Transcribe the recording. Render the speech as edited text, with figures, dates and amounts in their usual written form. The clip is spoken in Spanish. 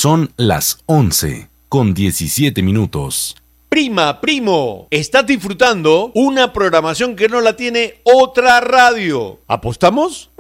Son las 11:17. Prima, primo, estás disfrutando una programación que no la tiene otra radio. ¿Apostamos?